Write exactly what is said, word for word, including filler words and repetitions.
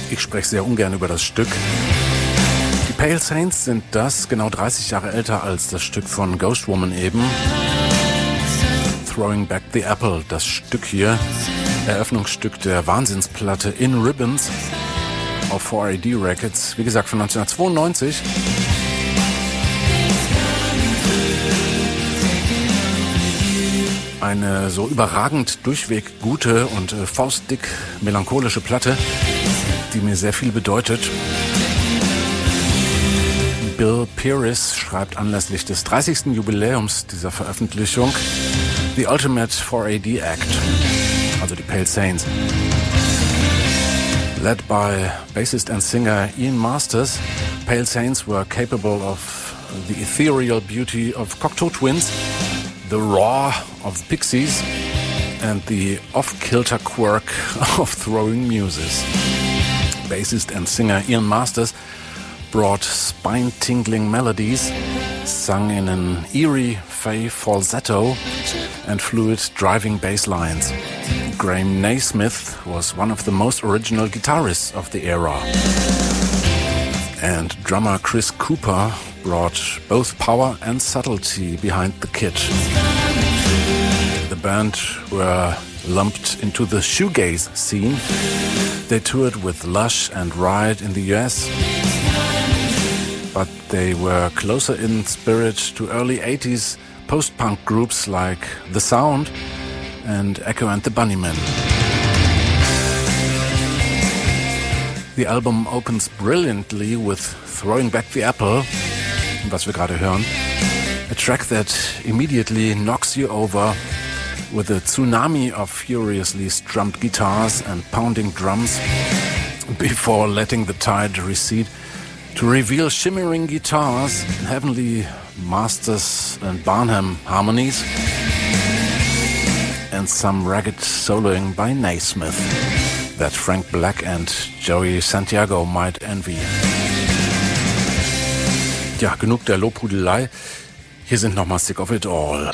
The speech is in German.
Ich spreche sehr ungern über das Stück. Die Pale Saints sind das, genau dreißig Jahre älter als das Stück von Ghost Woman eben. Throwing Back the Apple, das Stück hier, Eröffnungsstück der Wahnsinnsplatte In Ribbons auf four A D Records, wie gesagt von neunzehnhundertzweiundneunzig. Eine so überragend durchweg gute und äh, faustdick melancholische Platte, die mir sehr viel bedeutet. Bill Pierce schreibt anlässlich des dreißigsten Jubiläums dieser Veröffentlichung The Ultimate four A D Act, also die Pale Saints. Led by bassist and singer Ian Masters, Pale Saints were capable of the ethereal beauty of Cocteau Twins, the raw of the Pixies, and the off-kilter quirk of Throwing Muses. Bassist and singer Ian Masters brought spine-tingling melodies, sung in an eerie, fey falsetto, and fluid driving bass lines. Graham Naismith was one of the most original guitarists of the era. And drummer Chris Cooper brought both power and subtlety behind the kit. The band were lumped into the shoegaze scene. They toured with Lush and Riot in the U S, but they were closer in spirit to early eighties post-punk groups like The Sound and Echo and the Bunnymen. The album opens brilliantly with Throwing Back the Apple, was wir gerade hören, a track that immediately knocks you over with a tsunami of furiously strummed guitars and pounding drums before letting the tide recede to reveal shimmering guitars, heavenly Masters and Barnham harmonies, and some ragged soloing by Naismith that Frank Black and Joey Santiago might envy. Ja, genug der Lobhudelei. Hier sind nochmal Sick of It All.